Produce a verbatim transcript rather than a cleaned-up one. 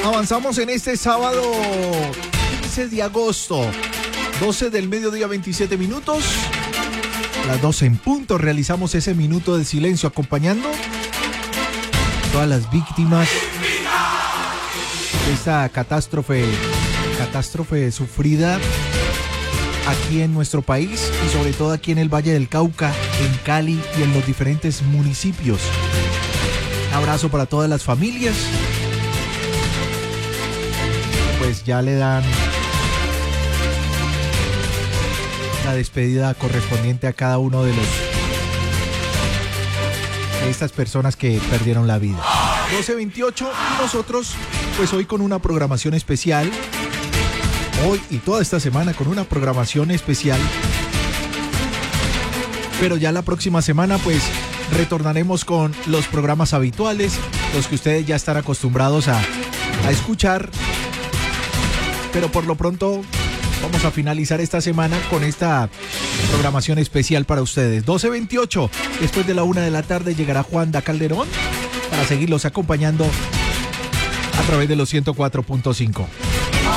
Avanzamos en este sábado quince de agosto, doce del mediodía, veintisiete minutos. Las doce en punto realizamos ese minuto de silencio acompañando a todas las víctimas de esta catástrofe, catástrofe sufrida aquí en nuestro país y sobre todo aquí en el Valle del Cauca, en Cali y en los diferentes municipios. Un abrazo para todas las familias. Pues ya le dan la despedida correspondiente a cada uno de los de estas personas que perdieron la vida. doce veintiocho y nosotros pues hoy con una programación especial. Hoy y toda esta semana con una programación especial. Pero ya la próxima semana pues retornaremos con los programas habituales, los que ustedes ya están acostumbrados a, a escuchar. Pero por lo pronto vamos a finalizar esta semana con esta programación especial para ustedes. doce veintiocho, después de la una de la tarde llegará Juanda Calderón para seguirlos acompañando a través de los ciento cuatro punto cinco.